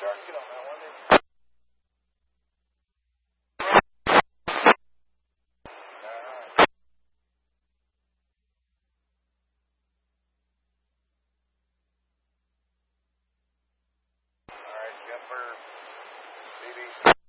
target on that one. All right, Jumper, BB.